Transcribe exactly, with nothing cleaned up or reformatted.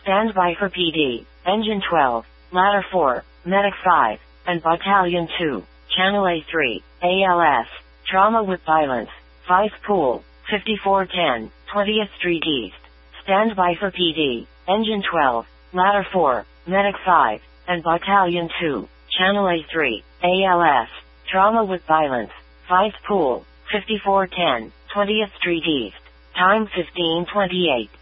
Stand by for P D, Engine twelve, Ladder four, Medic five, and Battalion two, Channel A three, A L S, Trauma with Violence, five Pool, fifty-four ten, twentieth Street East. Stand by for P D, Engine twelve, Ladder four, Medic five, and Battalion two, Channel A three, A L S, Trauma with Violence, five Pool, fifty-four ten, twentieth Street East. Time fifteen twenty-eight.